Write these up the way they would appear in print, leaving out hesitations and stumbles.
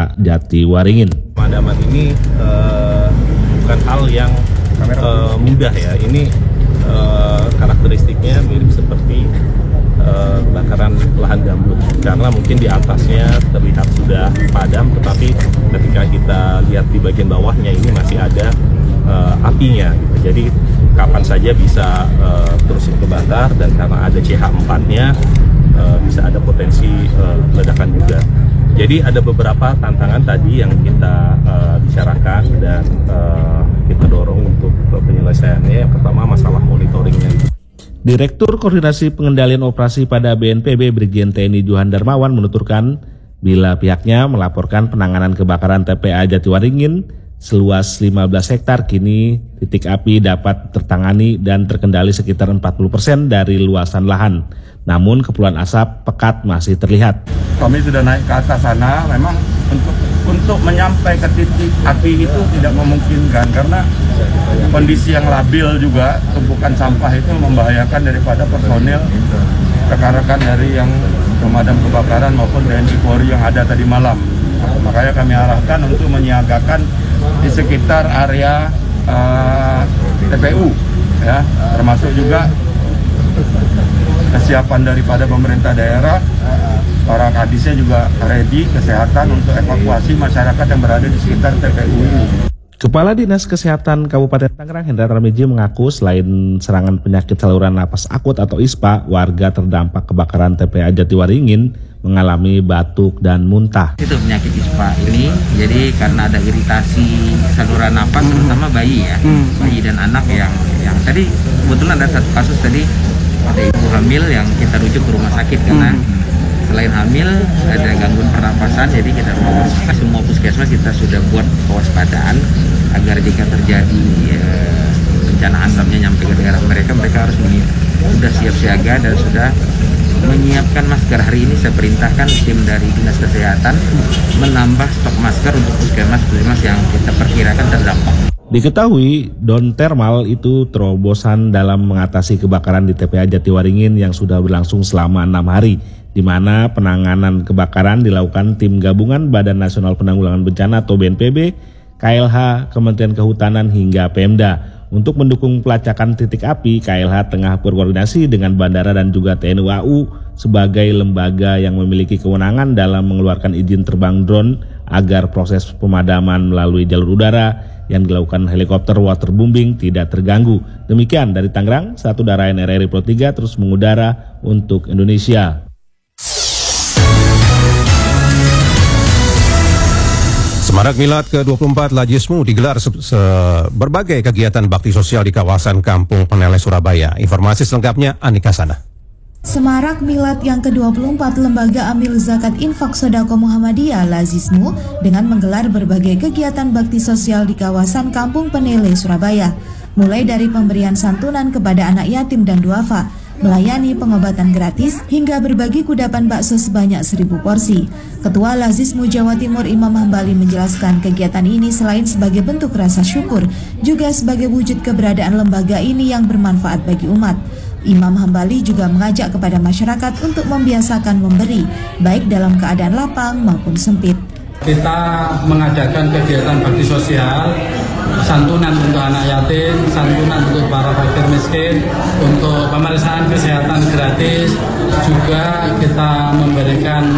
TPA Jatiwaringin. Pemadaman ini bukan hal yang mudah ya. Ini karakteristiknya mirip seperti kebakaran lahan gambut, karena mungkin di atasnya terlihat sudah padam, tetapi ketika kita lihat di bagian bawahnya ini masih ada apinya gitu. Jadi kapan saja bisa terus kebakar, dan karena ada CH4-nya bisa ada potensi ledakan juga. Jadi ada beberapa tantangan tadi yang kita bicarakan dan kita dorong untuk penyelesaiannya. Yang pertama masalah monitoringnya. Direktur Koordinasi Pengendalian Operasi pada BNPB Brigjen TNI Johan Darmawan menuturkan bila pihaknya melaporkan penanganan kebakaran TPA Jatiwaringin seluas 15 hektar, kini titik api dapat tertangani dan terkendali sekitar 40% dari luasan lahan. Namun kepulan asap pekat masih terlihat. Kami sudah naik ke atas sana, memang untuk menyampai ke titik api itu tidak memungkinkan karena kondisi yang labil juga, tumpukan sampah itu membahayakan daripada personil rekan-rekan dari yang pemadam kebakaran maupun TNI Polri yang ada tadi malam. Makanya kami arahkan untuk menyiagakan di sekitar area TPU, ya, termasuk juga kesiapan daripada pemerintah daerah. Para kadisnya juga ready kesehatan untuk evakuasi masyarakat yang berada di sekitar TPU ini. Kepala Dinas Kesehatan Kabupaten Tangerang Hendra Tarmizi mengaku selain serangan penyakit saluran napas akut atau ISPA, warga terdampak kebakaran TPA Jatiwaringin mengalami batuk dan muntah. Itu penyakit ISPA ini, jadi karena ada iritasi saluran napas, terutama bayi ya, bayi dan anak yang tadi kebetulan ada satu kasus tadi ada ibu hamil yang kita rujuk ke rumah sakit karena selain hamil ada gangguan pernapasan, jadi kita semua puskesmas kita sudah buat kewaspadaan agar jika terjadi bencana asapnya nyampe ke daerah mereka harus sudah siap siaga dan sudah menyiapkan masker. Hari ini saya perintahkan tim dari Dinas Kesehatan menambah stok masker untuk puskesmas yang kita perkirakan terdampak. Diketahui Don Thermal itu terobosan dalam mengatasi kebakaran di TPA Jatiwaringin yang sudah berlangsung selama 6 hari, di mana penanganan kebakaran dilakukan tim gabungan Badan Nasional Penanggulangan Bencana atau BNPB, KLH, Kementerian Kehutanan hingga Pemda. Untuk mendukung pelacakan titik api, KLH tengah berkoordinasi dengan bandara dan juga TNI AU sebagai lembaga yang memiliki kewenangan dalam mengeluarkan izin terbang drone agar proses pemadaman melalui jalur udara yang dilakukan helikopter waterbombing tidak terganggu. Demikian dari Tangerang, satu Dara NRRI Pro 3 terus mengudara untuk Indonesia. Semarak Milad ke-24 Lajismu digelar berbagai kegiatan bakti sosial di kawasan Kampung Peneleh, Surabaya. Informasi selengkapnya Anika Sana. Semarak Milad yang ke-24 Lembaga Amil Zakat Infak Sodako Muhammadiyah Lazismu dengan menggelar berbagai kegiatan bakti sosial di kawasan Kampung Peneleh, Surabaya. Mulai dari pemberian santunan kepada anak yatim dan duafa, melayani pengobatan gratis, hingga berbagi kudapan bakso sebanyak 1000 porsi. Ketua Lazismu Jawa Timur Imam Hambali menjelaskan kegiatan ini selain sebagai bentuk rasa syukur, juga sebagai wujud keberadaan lembaga ini yang bermanfaat bagi umat. Imam Hambali juga mengajak kepada masyarakat untuk membiasakan memberi, baik dalam keadaan lapang maupun sempit. Kita mengadakan kegiatan bakti sosial, santunan untuk anak yatim, santunan untuk para fakir miskin, untuk pemeriksaan kesehatan gratis, juga kita memberikan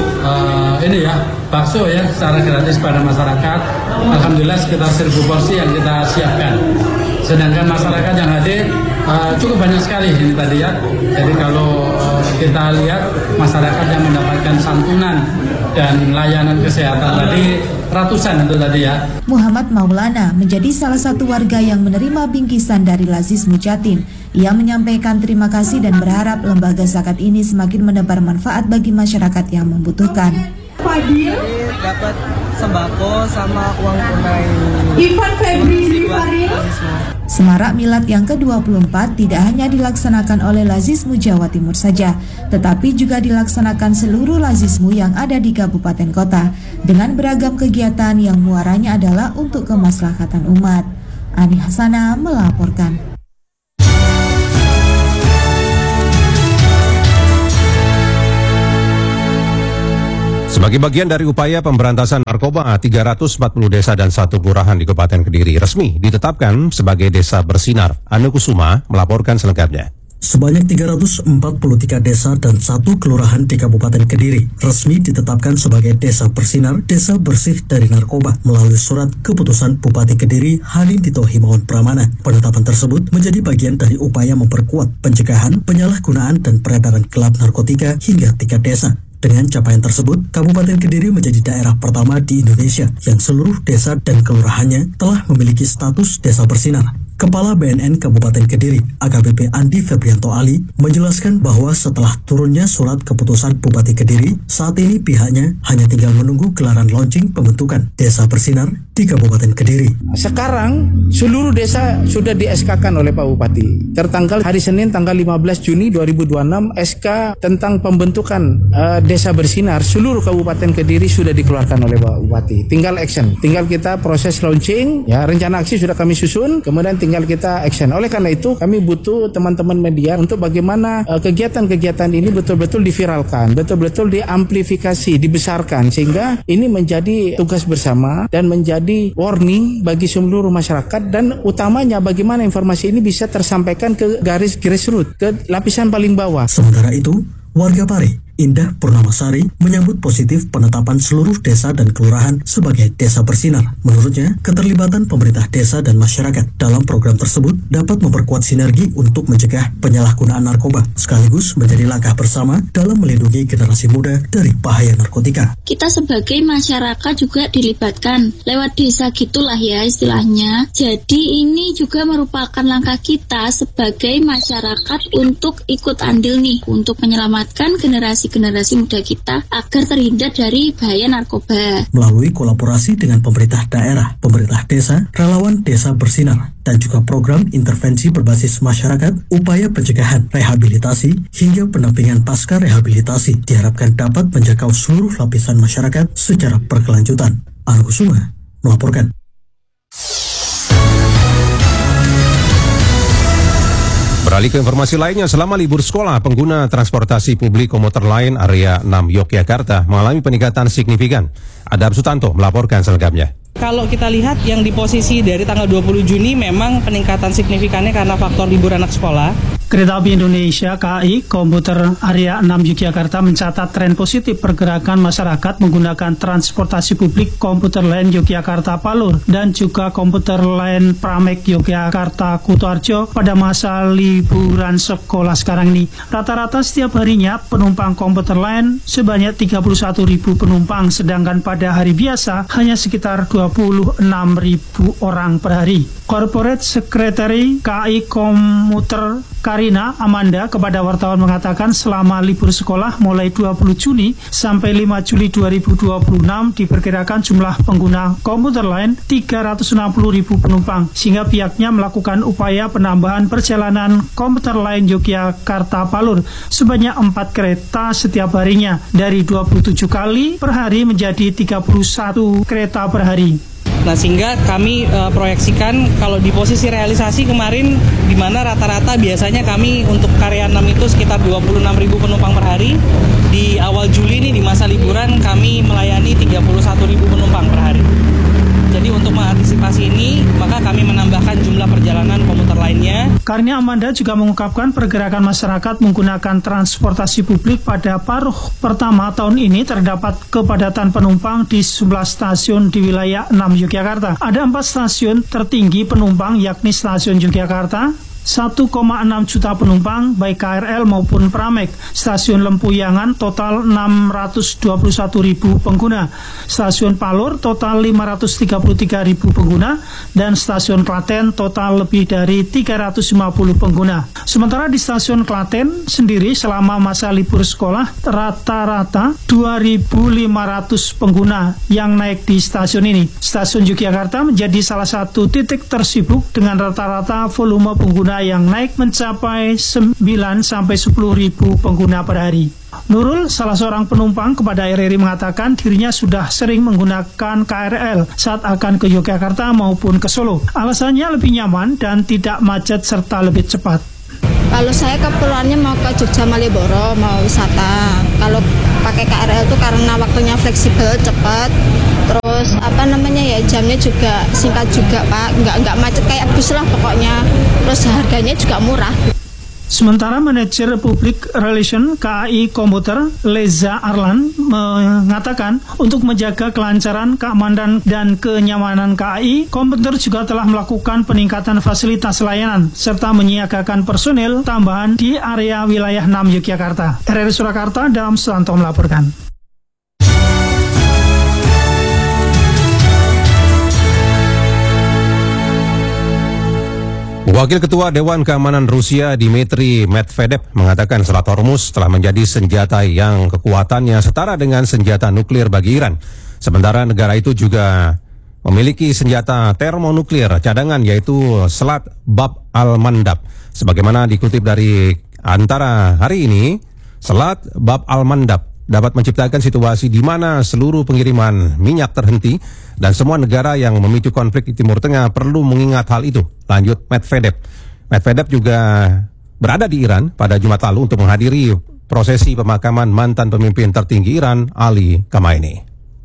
bakso ya secara gratis pada masyarakat. Alhamdulillah sekitar 1000 porsi yang kita siapkan. Sedangkan masyarakat yang hadir cukup banyak sekali ini tadi ya. Jadi kalau kita lihat masyarakat yang mendapatkan santunan dan layanan kesehatan tadi ratusan itu tadi ya. Muhammad Maulana menjadi salah satu warga yang menerima bingkisan dari Lazismu Jatim. Ia menyampaikan terima kasih dan berharap lembaga zakat ini semakin menebar manfaat bagi masyarakat yang membutuhkan. Fadil dapat sembako sama uang tunai. Ivan Febri Fadil. Semarak Milad yang ke-24 tidak hanya dilaksanakan oleh Lazismu Jawa Timur saja, tetapi juga dilaksanakan seluruh Lazismu yang ada di kabupaten kota dengan beragam kegiatan yang muaranya adalah untuk kemaslahatan umat. Ani Hasana melaporkan. Sebagai bagian dari upaya pemberantasan narkoba, 340 desa dan 1 kelurahan di Kabupaten Kediri resmi ditetapkan sebagai desa bersinar. Anu Kusuma melaporkan selengkapnya. Sebanyak 343 desa dan 1 kelurahan di Kabupaten Kediri resmi ditetapkan sebagai desa bersinar, desa bersih dari narkoba melalui surat keputusan Bupati Kediri Hanindito Himawan Pramana. Penetapan tersebut menjadi bagian dari upaya memperkuat pencegahan, penyalahgunaan dan peredaran gelap narkotika hingga 3 desa. Dengan capaian tersebut, Kabupaten Kediri menjadi daerah pertama di Indonesia yang seluruh desa dan kelurahannya telah memiliki status desa bersinar. Kepala BNN Kabupaten Kediri, AKBP Andi Febrianto Ali, menjelaskan bahwa setelah turunnya surat keputusan Bupati Kediri, saat ini pihaknya hanya tinggal menunggu gelaran launching pembentukan Desa Bersinar di Kabupaten Kediri. Sekarang seluruh desa sudah di-SK-kan oleh Pak Bupati. Tertanggal hari Senin tanggal 15 Juni 2026 SK tentang pembentukan Desa Bersinar seluruh Kabupaten Kediri sudah dikeluarkan oleh Pak Bupati. Tinggal action, tinggal kita proses launching, ya rencana aksi sudah kami susun, kemudian tinggal kita action. Oleh karena itu kami butuh teman-teman media untuk bagaimana kegiatan-kegiatan ini betul-betul diviralkan, betul-betul diamplifikasi, dibesarkan sehingga ini menjadi tugas bersama dan menjadi warning bagi seluruh masyarakat dan utamanya bagaimana informasi ini bisa tersampaikan ke garis grassroots, ke lapisan paling bawah. Sementara itu, warga Pare, Indah Purnamasari menyambut positif penetapan seluruh desa dan kelurahan sebagai desa bersinar. Menurutnya, keterlibatan pemerintah desa dan masyarakat dalam program tersebut dapat memperkuat sinergi untuk mencegah penyalahgunaan narkoba, sekaligus menjadi langkah bersama dalam melindungi generasi muda dari bahaya narkotika. Kita sebagai masyarakat juga dilibatkan lewat desa gitulah ya istilahnya. Jadi ini juga merupakan langkah kita sebagai masyarakat untuk ikut andil nih untuk menyelamatkan generasi muda kita agar terhindar dari bahaya narkoba. Melalui kolaborasi dengan pemerintah daerah, pemerintah desa, relawan desa bersinar, dan juga program intervensi berbasis masyarakat, upaya pencegahan, rehabilitasi, hingga pendampingan pasca rehabilitasi diharapkan dapat menjangkau seluruh lapisan masyarakat secara berkelanjutan. Anu Kusuma melaporkan. Beralih ke informasi lainnya, selama libur sekolah, pengguna transportasi publik komuter lain area 6 Yogyakarta mengalami peningkatan signifikan. Adab Sutanto melaporkan selengkapnya. Kalau kita lihat yang di posisi dari tanggal 20 Juni memang peningkatan signifikannya karena faktor libur anak sekolah. Kereta Api Indonesia KAI Komuter Area 6 Yogyakarta mencatat tren positif pergerakan masyarakat menggunakan transportasi publik komuter lain Yogyakarta Palur dan juga komuter lain Pramek Yogyakarta Kutoarjo pada masa liburan sekolah sekarang ini. Rata-rata setiap harinya penumpang komuter lain sebanyak 31.000 penumpang, sedangkan pada hari biasa hanya sekitar 26.000 orang per hari. Corporate Secretary KAI Komuter Karina Amanda kepada wartawan mengatakan selama libur sekolah mulai 20 Juni sampai 5 Juli 2026 diperkirakan jumlah pengguna komuter lain 360.000 penumpang, sehingga pihaknya melakukan upaya penambahan perjalanan komuter lain Yogyakarta Palur sebanyak 4 kereta setiap harinya dari 27 kali per hari menjadi 31 kereta per hari. Nah, sehingga kami proyeksikan kalau di posisi realisasi kemarin di mana rata-rata biasanya kami untuk karya 6 itu sekitar 26.000 penumpang per hari. Di awal Juli ini di masa liburan kami melayani 31.000 penumpang per hari. Jadi untuk mengantisipasi ini, maka kami menambahkan jumlah perjalanan komuter lainnya. Karena Amanda juga mengungkapkan pergerakan masyarakat menggunakan transportasi publik pada paruh pertama tahun ini terdapat kepadatan penumpang di 11 stasiun di wilayah 6 Yogyakarta. Ada 4 stasiun tertinggi penumpang yakni stasiun Yogyakarta, 1,6 juta penumpang baik KRL maupun Pramek. Stasiun Lempuyangan total 621.000 pengguna. Stasiun Palur total 533.000 pengguna dan stasiun Klaten total lebih dari 350 pengguna. Sementara di stasiun Klaten sendiri selama masa libur sekolah rata-rata 2.500 pengguna yang naik di stasiun ini. Stasiun Yogyakarta menjadi salah satu titik tersibuk dengan rata-rata volume pengguna yang naik mencapai 9 sampai 10.000 pengguna per hari. Nurul, salah seorang penumpang kepada RRI mengatakan dirinya sudah sering menggunakan KRL saat akan ke Yogyakarta maupun ke Solo. Alasannya lebih nyaman dan tidak macet serta lebih cepat. Kalau saya keperluannya mau ke Jogja Malioboro, mau wisata. Kalau pakai KRL tuh karena waktunya fleksibel, cepat. Terus jamnya juga singkat juga Pak, nggak macet kayak bus lah pokoknya. Terus harganya juga murah. Sementara Manajer Public Relation KAI Komuter Leza Arlan mengatakan untuk menjaga kelancaran, keamanan, dan kenyamanan KAI, Komuter juga telah melakukan peningkatan fasilitas layanan serta menyiagakan personil tambahan di area wilayah 6 Yogyakarta. RRI Surakarta, Dalam Sutanto melaporkan. Wakil Ketua Dewan Keamanan Rusia Dmitry Medvedev mengatakan Selat Hormuz telah menjadi senjata yang kekuatannya setara dengan senjata nuklir bagi Iran. Sementara negara itu juga memiliki senjata termonuklir cadangan yaitu Selat Bab al-Mandab. Sebagaimana dikutip dari Antara hari ini, Selat Bab al-Mandab dapat menciptakan situasi di mana seluruh pengiriman minyak terhenti dan semua negara yang memicu konflik di Timur Tengah perlu mengingat hal itu. Lanjut Medvedev. Medvedev juga berada di Iran pada Jumat lalu untuk menghadiri prosesi pemakaman mantan pemimpin tertinggi Iran, Ali Khamenei.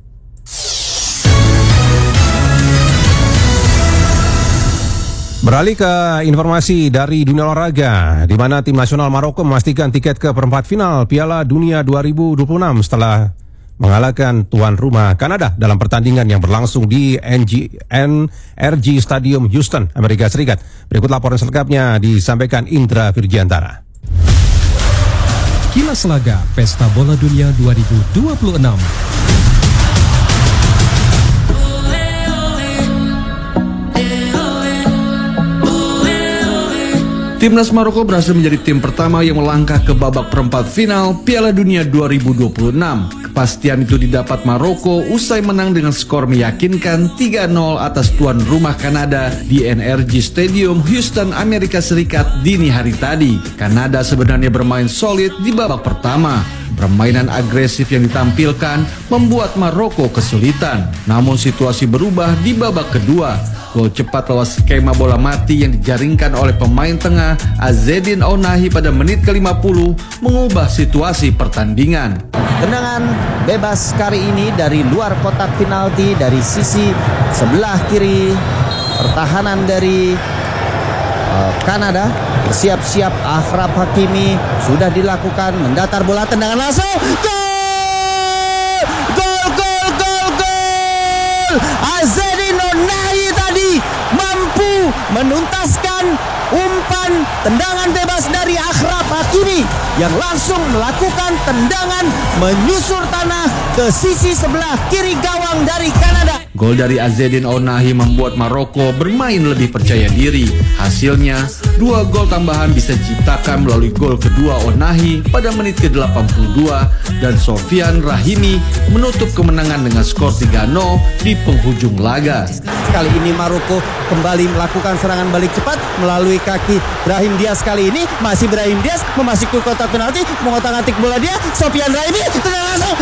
Beralih ke informasi dari dunia olahraga, di mana tim nasional Maroko memastikan tiket ke perempat final Piala Dunia 2026 setelah mengalahkan tuan rumah Kanada dalam pertandingan yang berlangsung di NRG Stadium Houston, Amerika Serikat. Berikut laporan selengkapnya disampaikan Indra Virgiantara. Kilas Laga Pesta Bola Dunia 2026. Timnas Maroko berhasil menjadi tim pertama yang melangkah ke babak perempat final Piala Dunia 2026. Kepastian itu didapat Maroko usai menang dengan skor meyakinkan 3-0 atas tuan rumah Kanada di NRG Stadium Houston, Amerika Serikat dini hari tadi. Kanada sebenarnya bermain solid di babak pertama. Permainan agresif yang ditampilkan membuat Maroko kesulitan. Namun situasi berubah di babak kedua. Gol cepat lewat skema bola mati yang dijaringkan oleh pemain tengah Azzedine Ounahi pada menit ke-50 mengubah situasi pertandingan. Tendangan bebas kali ini dari luar kotak penalti dari sisi sebelah kiri. Pertahanan dari Kanada bersiap-siap. Achraf Hakimi sudah dilakukan, mendatar bola, tendangan langsung. Gol! Azzedine Ounahi tadi mampu menuntaskan umpan tendangan bebas dari Achraf Hakimi yang langsung melakukan tendangan menyusur tanah ke sisi sebelah kiri gawang dari Kanada. Gol dari Azzedine Ounahi membuat Maroko bermain lebih percaya diri. Hasilnya, 2 gol tambahan bisa diciptakan melalui gol kedua Ounahi pada menit ke-82 dan Sofian Rahimi menutup kemenangan dengan skor 3-0 di penghujung laga. Kali ini Maroko kembali melakukan serangan balik cepat melalui kaki Brahim Diaz. Kali ini masih Brahim Diaz memasuki kotak penalti, mengotak-atik bola dia. Sofian Rahimi tendangan langsung.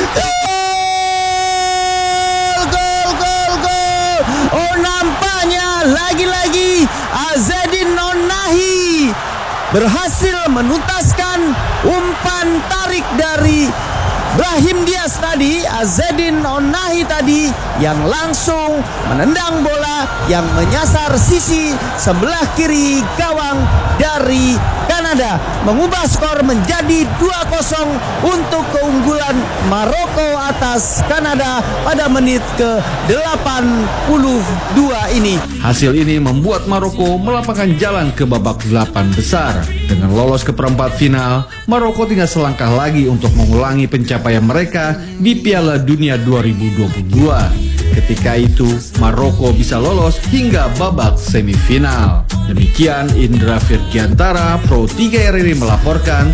Oh, nampaknya lagi-lagi Azzedine Ounahi berhasil menuntaskan umpan tarik dari Brahim Diaz tadi. Azzedine Ounahi tadi yang langsung menendang bola yang menyasar sisi sebelah kiri gawang dari Kanada, mengubah skor menjadi 2-0 untuk keunggulan Maroko atas Kanada pada menit ke-82 ini. Hasil ini membuat Maroko melapangkan jalan ke babak 8 besar. Dengan lolos ke perempat final, Maroko tinggal selangkah lagi untuk mengulangi pencapaian mereka di Piala Dunia 2022. Ketika itu, Maroko bisa lolos hingga babak semifinal. Demikian Indra Virgiantara, Pro 3 RRI melaporkan